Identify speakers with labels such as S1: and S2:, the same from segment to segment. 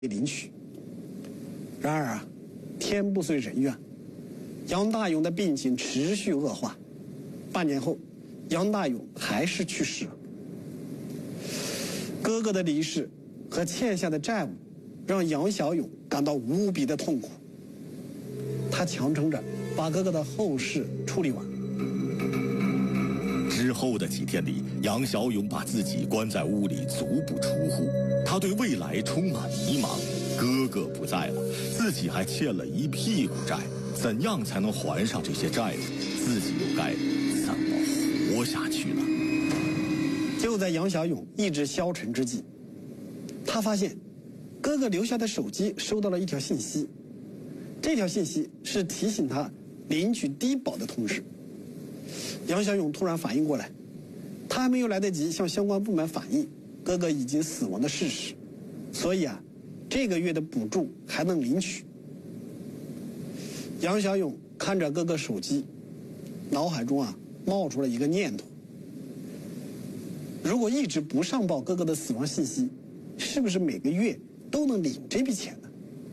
S1: 领取。然而啊，天不遂人愿，杨大勇的病情持续恶化。半年后，杨大勇还是去世了。哥哥的离世和欠下的债务，让杨小勇感到无比的痛苦。他强撑着把哥哥的后事处理完。
S2: 之后的几天里，杨小勇把自己关在屋里，足不出户。他对未来充满迷茫，哥哥不在了，自己还欠了一屁股债，怎样才能还上这些债务？自己又该怎么活下去呢？
S1: 就在杨小勇意志消沉之际，他发现哥哥留下的手机收到了一条信息，这条信息是提醒他领取低保的通知。杨小勇突然反应过来，他还没有来得及向相关部门反映哥哥已经死亡的事实，所以啊，这个月的补助还能领取。杨小勇看着哥哥手机，脑海中啊冒出了一个念头：如果一直不上报哥哥的死亡信息，是不是每个月都能领这笔钱呢？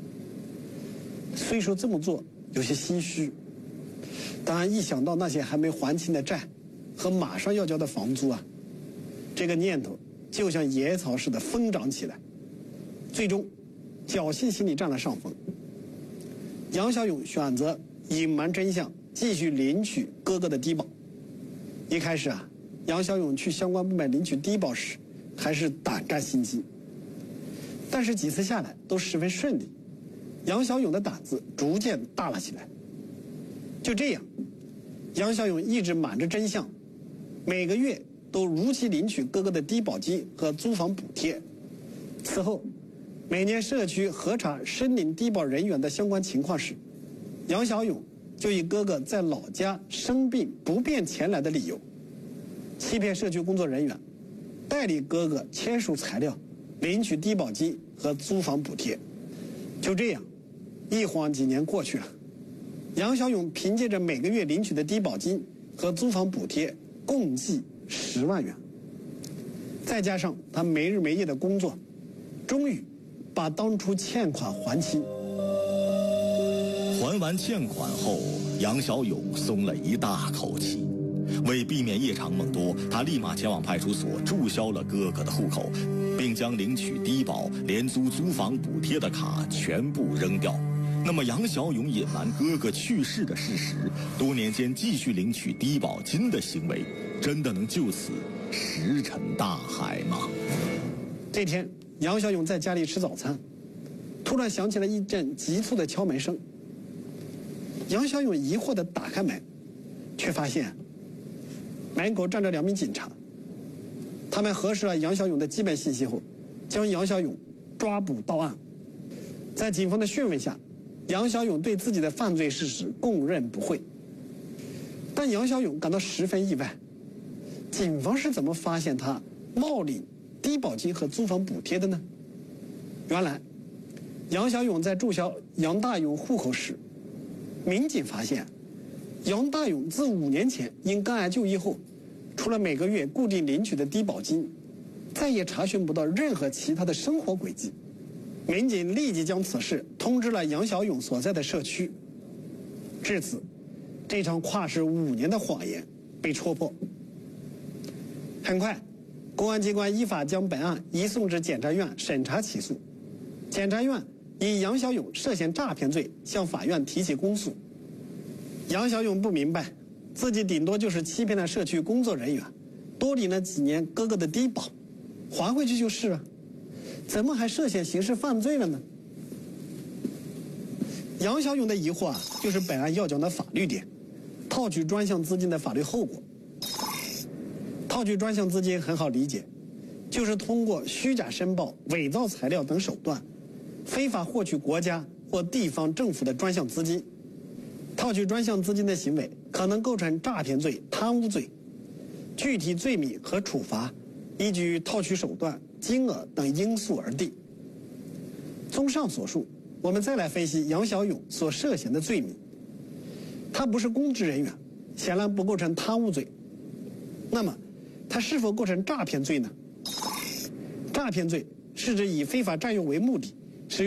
S1: 虽说这么做有些心虚，但一想到那些还没还清的债和马上要交的房租啊，这个念头就像野草似的疯长起来。最终，侥幸心理占了上风。杨小勇选择隐瞒真相，继续领取哥哥的低保。一开始啊，杨小勇去相关部门领取低保时，还是胆战心惊。但是几次下来都十分顺利，杨小勇的胆子逐渐大了起来。就这样，杨小勇一直瞒着真相，每个月都如期领取哥哥的低保金和租房补贴。此后，每年社区核查申领低保人员的相关情况时，杨小勇就以哥哥在老家生病不便前来的理由，欺骗社区工作人员，代理哥哥签署材料，领取低保金和租房补贴。就这样，一晃几年过去了，杨小勇凭借着每个月领取的低保金和租房补贴共计10万元，再加上他没日没夜的工作，终于把当初欠款还清。
S2: 还完欠款后，杨小勇松了一大口气。为避免夜长梦多，他立马前往派出所注销了哥哥的户口，并将领取低保、廉租租房补贴的卡全部扔掉。那么杨小勇隐瞒哥哥去世的事实，多年间继续领取低保金的行为，真的能就此石沉大海吗？
S1: 这天，杨小勇在家里吃早餐，突然响起了一阵急促的敲门声。杨小勇疑惑地打开门，却发现门口站着2名警察。他们核实了杨小勇的基本信息后，将杨小勇抓捕到案。在警方的讯问下，杨小勇对自己的犯罪事实供认不讳。但杨小勇感到十分意外，警方是怎么发现他冒领低保金和租房补贴的呢？原来，杨小勇在注销杨大勇户口时，民警发现杨大勇自5年前因肝癌就医后，除了每个月固定领取的低保金，再也查询不到任何其他的生活轨迹。民警立即将此事通知了杨小勇所在的社区。至此，这场跨时5年的谎言被戳破。很快，公安机关依法将本案移送至检察院审查起诉。检察院以杨小勇涉嫌诈骗罪向法院提起公诉。杨小勇不明白，自己顶多就是欺骗了社区工作人员，多领了几年哥哥的低保，还回去就是啊，怎么还涉嫌刑事犯罪了呢？杨小勇的疑惑啊，就是本案要讲的法律点，套取专项资金的法律后果。套取专项资金很好理解，就是通过虚假申报、伪造材料等手段，非法获取国家或地方政府的专项资金。套取专项资金的行为可能构成诈骗罪、贪污罪，具体罪名和处罚依据套取手段、金额等因素而定。综上所述，我们再来分析杨小勇所涉嫌的罪名。他不是公职人员，显然不构成贪污罪。那么，他是否构成诈骗罪呢？诈骗罪是指以非法占用为目的，